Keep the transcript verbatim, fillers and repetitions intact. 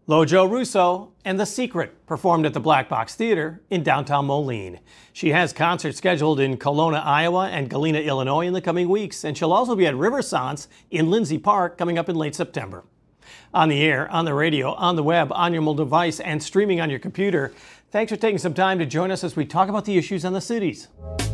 Lojo Russo and The Secret performed at the Black Box Theater in downtown Moline. She has concerts scheduled in Kelowna, Iowa and Galena, Illinois in the coming weeks, and she'll also be at Riversance in Lindsay Park coming up in late September. On the air, on the radio, on the web, on your mobile device, and streaming on your computer, thanks for taking some time to join us as we talk about the issues on the cities.